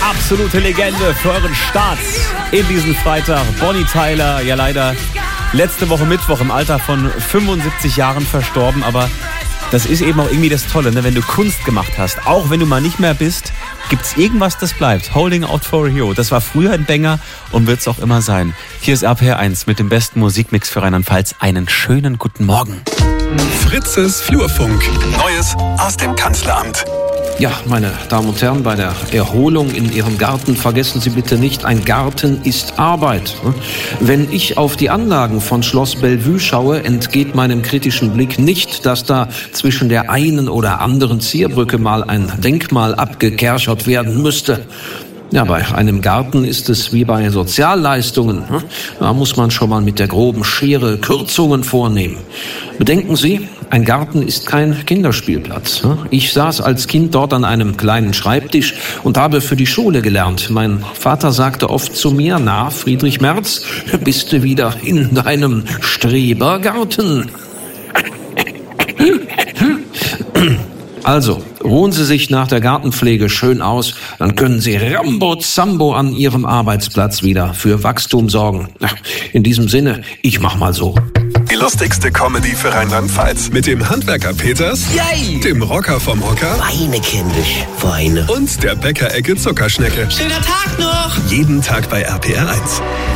absolute Legende für euren Start in diesen Freitag. Bonnie Tyler, ja leider letzte Woche Mittwoch im Alter von 75 Jahren verstorben, aber das ist eben auch irgendwie das Tolle, ne? Wenn du Kunst gemacht hast, auch wenn du mal nicht mehr bist, gibt's irgendwas, das bleibt. Holding Out for a Hero, das war früher ein Banger und wird's auch immer sein. Hier ist RPR 1 mit dem besten Musikmix für Rheinland-Pfalz. Einen schönen guten Morgen. Fritzes Flurfunk. Neues aus dem Kanzleramt. Ja, meine Damen und Herren, bei der Erholung in Ihrem Garten vergessen Sie bitte nicht, ein Garten ist Arbeit. Wenn ich auf die Anlagen von Schloss Bellevue schaue, entgeht meinem kritischen Blick nicht, dass da zwischen der einen oder anderen Zierbrücke mal ein Denkmal abgekerchert werden müsste. Ja, bei einem Garten ist es wie bei Sozialleistungen. Da muss man schon mal mit der groben Schere Kürzungen vornehmen. Bedenken Sie, ein Garten ist kein Kinderspielplatz. Ich saß als Kind dort an einem kleinen Schreibtisch und habe für die Schule gelernt. Mein Vater sagte oft zu mir, na, Friedrich Merz, bist du wieder in deinem Strebergarten? Also, ruhen Sie sich nach der Gartenpflege schön aus, dann können Sie Rambo-Zambo an Ihrem Arbeitsplatz wieder für Wachstum sorgen. In diesem Sinne, ich mach mal so. Die lustigste Comedy für Rheinland-Pfalz. Mit dem Handwerker Peters, Yay! dem Rocker vom Hocker Weine, kindisch, Weine. und der Bäckerecke Zuckerschnecke. Schöner Tag noch! Jeden Tag bei RPR 1.